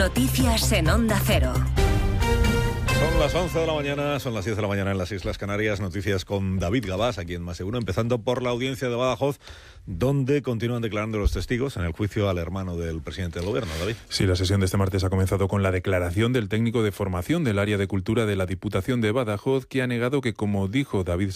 Noticias en Onda Cero. Son las 11 de la mañana, son las 10 de la mañana en las Islas Canarias. Noticias con David Gabás, aquí en Más Seguro, empezando por la audiencia de Badajoz, donde continúan declarando los testigos en el juicio al hermano del presidente del gobierno, David. Sí, la sesión de este martes ha comenzado con la declaración del técnico de formación del área de cultura de la Diputación de Badajoz, que ha negado que, como dijo David